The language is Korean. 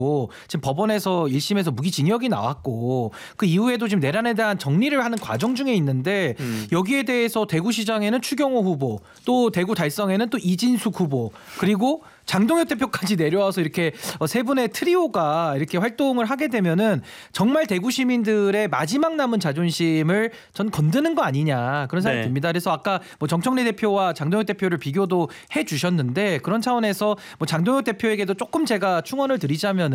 지금 법원에서 1심에서 무기징역이 나왔고 그 이후에도 지금 내란에 대한 정리를 하는 과정 중에 있는데 여기에 대해서 대구시장에는 추경호 후보, 또 대구 달성에는 또 이진숙 후보, 그리고 장동혁 대표까지 내려와서 이렇게 세 분의 트리오가 이렇게 활동을 하게 되면은 정말 대구 시민들의 마지막 남은 자존심을 전 건드는 거 아니냐 그런 생각이 듭니다. 그래서 아까 뭐 정청래 대표와 장동혁 대표를 비교도 해주셨는데 그런 차원에서 뭐 장동혁 대표에게도 조금 제가 충원을 드리자면